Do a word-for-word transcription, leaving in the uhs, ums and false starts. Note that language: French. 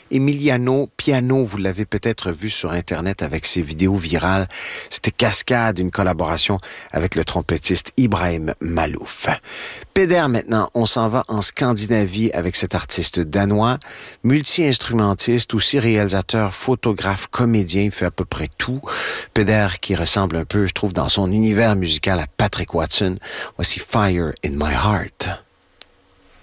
Emiliano Piano, vous l'avez peut-être vu sur Internet avec ses vidéos virales. C'était Cascade, une collaboration avec le trompettiste Ibrahim Malouf. Peder maintenant, on s'en va en Scandinavie avec cet artiste danois, multi-instrumentiste, aussi réalisateur, photographe, comédien, il fait à peu près tout. Peder qui ressemble un peu, je trouve, dans son univers musical à Patrick Watson. Voici Fire in My Heart.